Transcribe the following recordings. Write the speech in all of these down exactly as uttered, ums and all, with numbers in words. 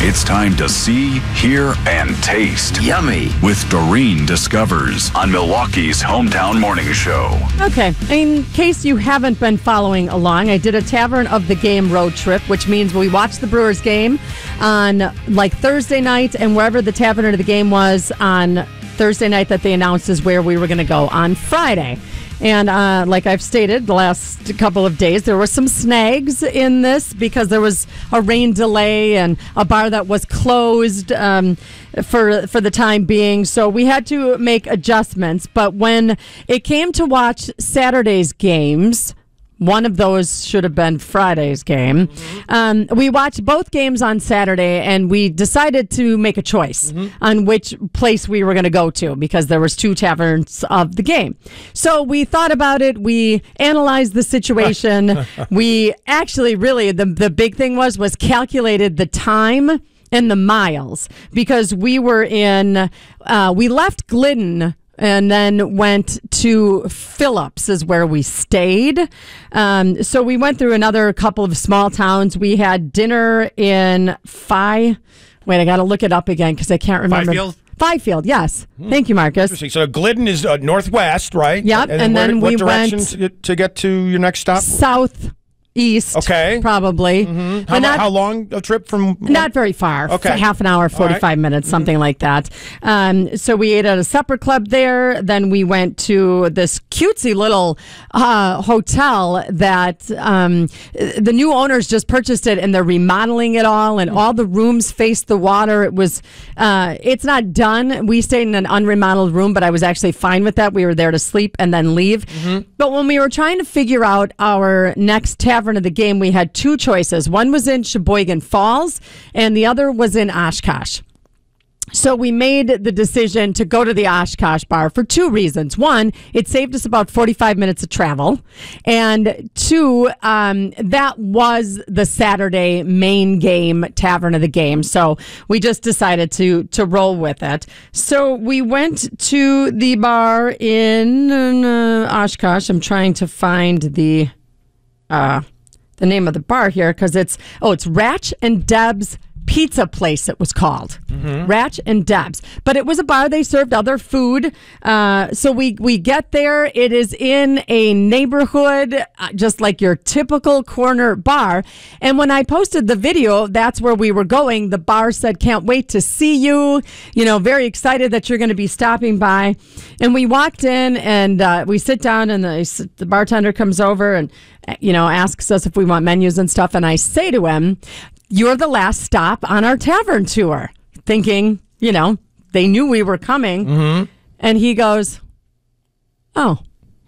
It's time to see, hear, and taste. Yummy. With Doreen Discovers on Milwaukee's Hometown Morning Show. Okay, in case you haven't been following along, I did a Tavern of the Game road trip, which means we watched the Brewers game on like Thursday night, and wherever the Tavern of the Game was on Thursday night that they announced is where we were going to go on Friday. And uh, like I've stated the last couple of days, there were some snags in this because there was a rain delay and a bar that was closed um, for for the time being. So we had to make adjustments. But when it came to watch Saturday's games, one of those should have been Friday's game. Mm-hmm. Um, we watched both games on Saturday, and we decided to make a choice mm-hmm. on which place we were going to go to because there was two taverns of the game. So we thought about it. We analyzed the situation. We actually really, the, the big thing was, was calculated the time and the miles because we were in, uh, we left Glidden and then went to Phillips is where we stayed. Um, so we went through another couple of small towns. We had dinner in Phi. Wait, I got to look it up again because I can't remember. Fifield? Fifield, yes. Hmm. Thank you, Marcus. Interesting. So Glidden is uh, northwest, right? Yep. And, and where, then what we direction went to get, to get to your next stop? South. East, okay, probably. Mm-hmm. How, not, how long a trip from? Not very far. Okay, half an hour, forty-five right. minutes, something mm-hmm. like that. Um, so we ate at a supper club there. Then we went to this cutesy little uh, hotel that um, the new owners just purchased it, and they're remodeling it all, and mm-hmm. all the rooms face the water. It was, uh, it's not done. We stayed in an unremodeled room, but I was actually fine with that. We were there to sleep and then leave. Mm-hmm. But when we were trying to figure out our next tavern of the game, we had two choices. One was in Sheboygan Falls and the other was in Oshkosh. So we made the decision to go to the Oshkosh bar for two reasons. One, it saved us about forty-five minutes of travel. And two, um, that was the Saturday main game Tavern of the Game. So we just decided to to roll with it. So we went to the bar in uh, Oshkosh. I'm trying to find the... Uh, the name of the bar here because it's oh it's Ratch and Deb's Pizza Place it was called. Mm-hmm. Ratch and Deb's, but it was a bar. They served other food. Uh, so we we get there. It is in a neighborhood, uh, just like your typical corner bar. And when I posted the video, that's where we were going. The bar said, "Can't wait to see you." You know, very excited that you're going to be stopping by. And we walked in and uh, we sit down, and the, the bartender comes over and you know asks us if we want menus and stuff. And I say to him, "You're the last stop on our tavern tour," thinking, you know, they knew we were coming. Mm-hmm. And he goes, "Oh."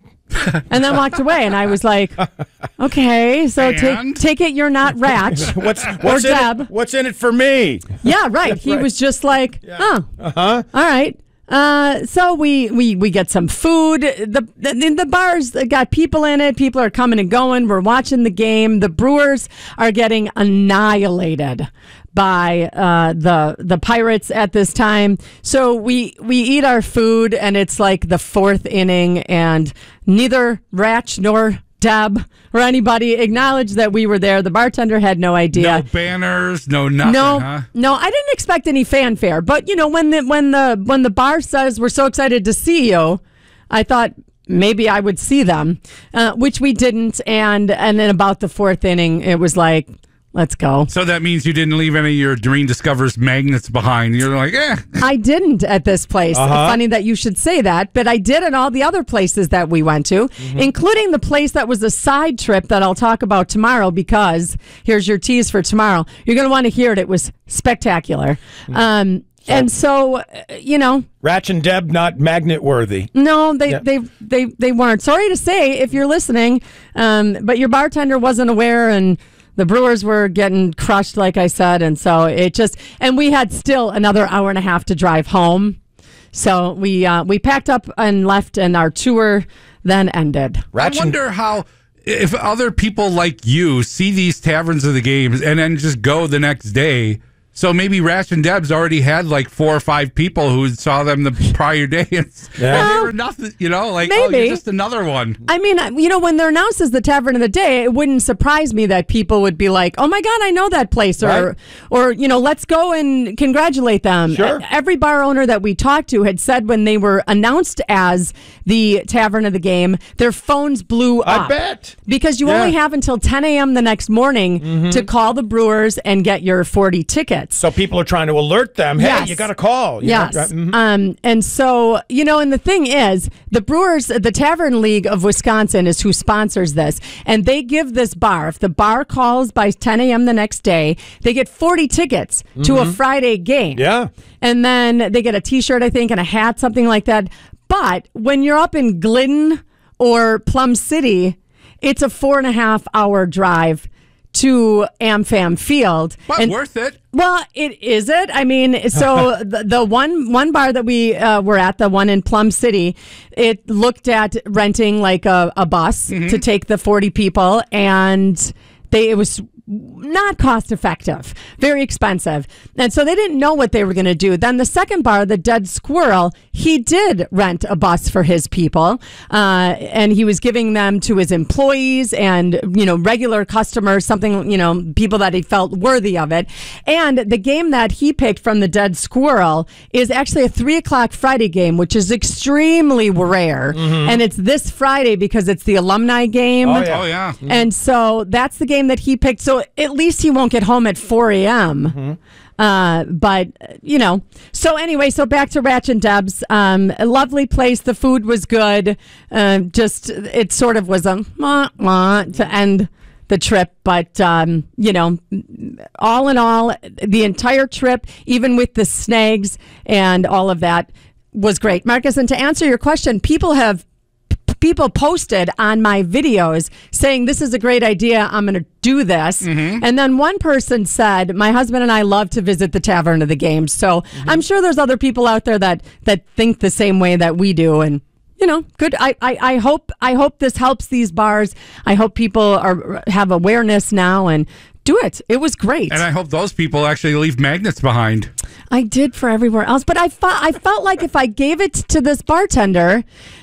And then walked away. And I was like, okay, so take, take it you're not Ratch what's, what's or in Deb. It, what's in it for me? Yeah, right. That's he right. was just like, yeah. oh, uh-huh. all right. Uh, so we, we, we get some food. The, the the bars got people in it. People are coming and going. We're watching the game. The Brewers are getting annihilated by uh, the the Pirates at this time. So we we eat our food, and it's like the fourth inning, and neither Ratch nor Deb or anybody acknowledged that we were there. The bartender had no idea. No banners, no nothing. No, huh? no, I didn't expect any fanfare. But you know, when the when the when the bar says we're so excited to see you, I thought maybe I would see them, uh, which we didn't. And and then about the fourth inning, it was like, let's go. So that means you didn't leave any of your Doreen Discovers magnets behind. You're like, eh. I didn't at this place. Uh-huh. Funny that you should say that, but I did at all the other places that we went to, mm-hmm. including the place that was a side trip that I'll talk about tomorrow because here's your tease for tomorrow. You're going to want to hear it. It was spectacular. Mm-hmm. Um, so, and so, you know. Ratch and Deb not magnet worthy. No, they, yep. they, they, they weren't. Sorry to say if you're listening, um, but your bartender wasn't aware and the Brewers were getting crushed, like I said, and so it just, and we had still another hour and a half to drive home. So we uh, we packed up and left, and our tour then ended. I wonder how, if other people like you see these taverns of the games and then just go the next day, So maybe Ratch and Deb's already had like four or five people who saw them the prior day. And, Yeah. and they were nothing, you know, like, Maybe. oh, you're just another one. I mean, you know, when they're announced as the Tavern of the Day, it wouldn't surprise me that people would be like, "Oh my God, I know that place," or, Right. or you know, let's go and congratulate them. Sure. Every bar owner that we talked to had said when they were announced as the Tavern of the Game, their phones blew I up. bet. Because you Yeah. only have until ten a.m. the next morning Mm-hmm. to call the Brewers and get your forty tickets. So people are trying to alert them. Hey, Yes. you got to call. You Yes. know, right, mhm. Um, and so, you know, and the thing is, the Brewers, the Tavern League of Wisconsin is who sponsors this. And they give this bar, if the bar calls by ten a.m. the next day, they get forty tickets to a Friday game. Yeah. And then they get a T-shirt, I think, and a hat, something like that. But when you're up in Glidden or Plum City, it's a four and a half hour drive to AmFam Field. But And- worth it. well, it is it. I mean, so the, the one one bar that we uh, were at, the one in Plum City, it looked at renting like a, a bus to take the forty people, and they it was not cost effective, very expensive. And so they didn't know what they were going to do. Then the second bar, the Dead Squirrel, he did rent a bus for his people, uh, and he was giving them to his employees and, you know, regular customers, something, you know, people that he felt worthy of it. And the game that he picked from the Dead Squirrel is actually a three o'clock Friday game, which is extremely rare. And it's this Friday because it's the alumni game. Oh, yeah. Oh, yeah. And so that's the game that he picked. So at least he won't get home at four a.m. Uh, but, you know, so anyway, so back to Ratch and Deb's. Um, a lovely place. The food was good. Uh, just, it sort of was a wah, wah to end the trip. But, um, you know, all in all, the entire trip, even with the snags and all of that, was great. Marcus, and to answer your question, people have people posted on my videos saying, this is a great idea, I'm going to do this. Mm-hmm. And then one person said, my husband and I love to visit the Tavern of the Game. So Mm-hmm. I'm sure there's other people out there that that think the same way that we do. And you know, good. I, I, I hope I hope this helps these bars. I hope people are have awareness now and do it. It was great. And I hope those people actually leave magnets behind. I did for everywhere else, but I felt I felt like if I gave it to this bartender,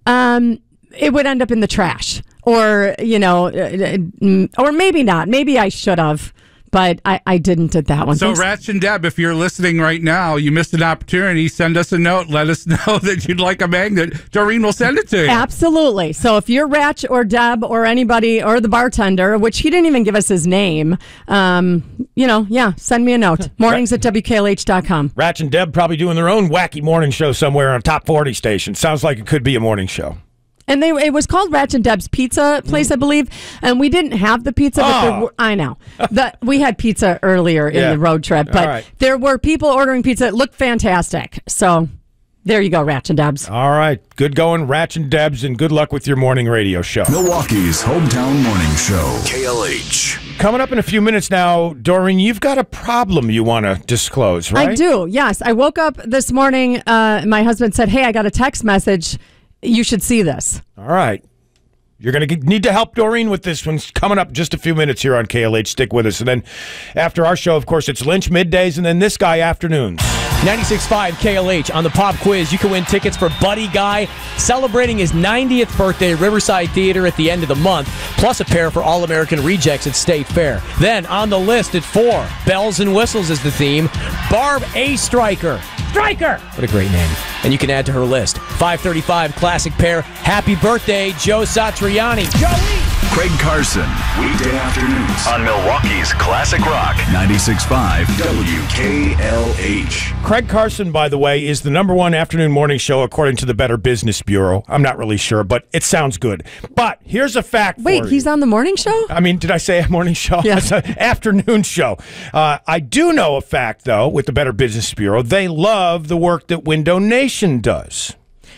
um, it would end up in the trash, or you know, uh, or maybe not. Maybe I should have, but I, I didn't at that one. So, Thanks. Ratch and Deb, if you're listening right now, you missed an opportunity. Send us a note. Let us know that you'd like a magnet. Doreen will send it to you. Absolutely. So if you're Ratch or Deb or anybody or the bartender, which he didn't even give us his name, um, you know, yeah, send me a note. Mornings at W K L H dot com. Ratch and Deb probably doing their own wacky morning show somewhere on a top forty station. Sounds like it could be a morning show. And they it was called Ratch and Deb's Pizza Place, I believe. And we didn't have the pizza, but there Oh. were, I know. The, we had pizza earlier in Yeah. the road trip, but All right. there were people ordering pizza. It looked fantastic. So there you go, Ratch and Deb's. All right. Good going, Ratch and Deb's, and good luck with your morning radio show. Milwaukee's hometown morning show. K L H. Coming up in a few minutes now, Doreen, you've got a problem you want to disclose, right? I do, yes. I woke up this morning. Uh, my husband said, hey, I got a text message. You should see this. All right. You're going to need to help Doreen with this one. Coming up just a few minutes here on K L H. Stick with us. And then after our show, of course, it's Lynch middays and then this guy afternoons. ninety-six point five K L H. On the pop quiz, you can win tickets for Buddy Guy celebrating his ninetieth birthday at Riverside Theater at the end of the month, plus a pair for All-American Rejects at State Fair. Then on the list at four, Bells and Whistles is the theme. Barb A. Stryker. Stryker! What a great name. And you can add to her list. five thirty-five classic pair. Happy birthday, Joe Satriani. Joey! Craig Carson, weekday afternoons on Milwaukee's Classic Rock ninety-six point five W K L H. Craig Carson, by the way, is the number one afternoon morning show according to the Better Business Bureau. I'm not really sure, but it sounds good. But here's a fact Wait, for he's you. on the morning show? I mean, did I say a morning show? Yeah. It's an afternoon show. Uh, I do know a fact, though, with the Better Business Bureau. They love the work that Window Nation does.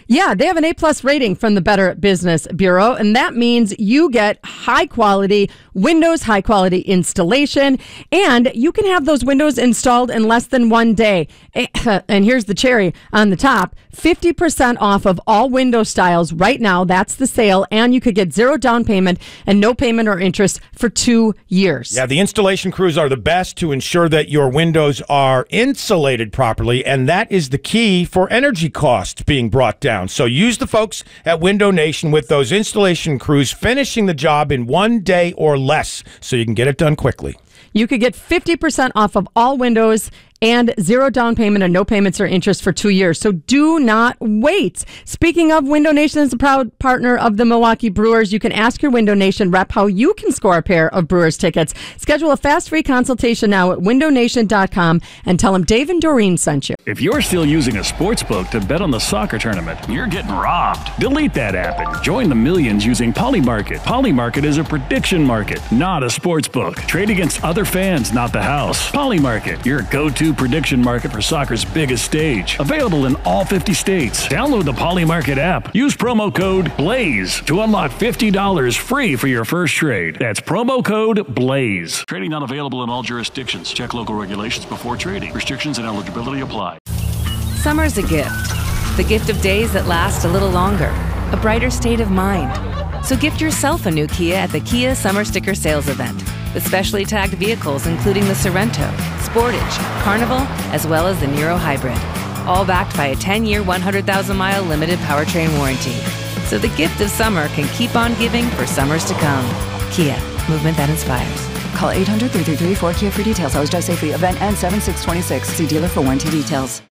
Yeah, they have an A-plus rating from the Better Business Bureau, and that means you get high-quality windows, high-quality installation, and you can have those windows installed in less than one day. And here's the cherry on the top, fifty percent off of all window styles right now. That's the sale, and you could get zero down payment and no payment or interest for two years. Yeah, the installation crews are the best to ensure that your windows are insulated properly, and that is the key for energy costs being brought down. So use the folks at Window Nation with those installation crews finishing the job in one day or less so you can get it done quickly. You could get fifty percent off of all windows and zero down payment and no payments or interest for two years. So do not wait. Speaking of, Window Nation is a proud partner of the Milwaukee Brewers. You can ask your Window Nation rep how you can score a pair of Brewers tickets. Schedule a fast free consultation now at window nation dot com and tell them Dave and Doreen sent you. If you're still using a sports book to bet on the soccer tournament, you're getting robbed. Delete that app and join the millions using Polymarket. Polymarket is a prediction market, not a sports book. Trade against other fans, not the house. Polymarket, your go-to prediction market for soccer's biggest stage. Available in all fifty states. Download the Polymarket app. Use promo code BLAZE to unlock fifty dollars free for your first trade. That's promo code BLAZE. Trading not available in all jurisdictions. Check local regulations before trading. Restrictions and eligibility apply. Summer's a gift. The gift of days that last a little longer. A brighter state of mind. So gift yourself a new Kia at the Kia Summer Sticker Sales Event. With specially tagged vehicles including the Sorrento, Sportage, Carnival, as well as the Niro Hybrid. All backed by a ten-year, one hundred thousand mile limited powertrain warranty. So the gift of summer can keep on giving for summers to come. Kia, movement that inspires. Call eight hundred, three three three, four K I A for details. Always drive safely. Event ends seven six twenty-six. See dealer for warranty details.